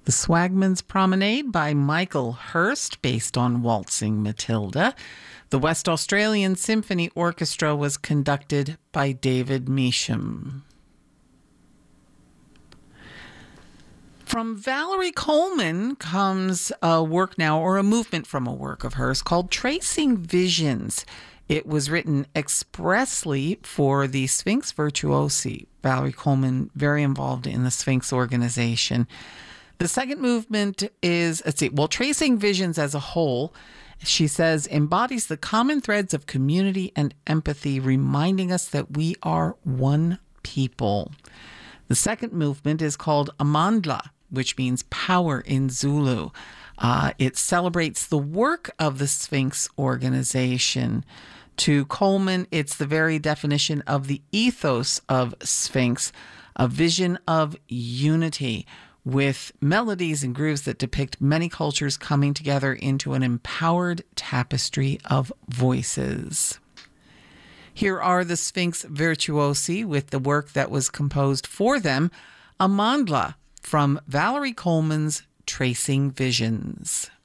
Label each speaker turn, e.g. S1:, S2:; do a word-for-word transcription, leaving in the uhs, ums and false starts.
S1: The Swagman's Promenade by Michael Hurst, based on Waltzing Matilda. The West Australian Symphony Orchestra was conducted by David Measham. From Valerie Coleman comes a work now, or a movement from a work of hers, called Tracing Visions. It was written expressly for the Sphinx Virtuosi. Valerie Coleman, very involved in the Sphinx organization. The second movement is, let's see, well, Tracing Visions as a whole, she says, embodies the common threads of community and empathy, reminding us that we are one people. The second movement is called Amandla, which means power in Zulu. Uh, it celebrates the work of the Sphinx organization. To Coleman, it's the very definition of the ethos of Sphinx, a vision of unity, with melodies and grooves that depict many cultures coming together into an empowered tapestry of voices. Here are the Sphinx Virtuosi with the work that was composed for them, Amandla, from Valerie Coleman's Tracing Visions.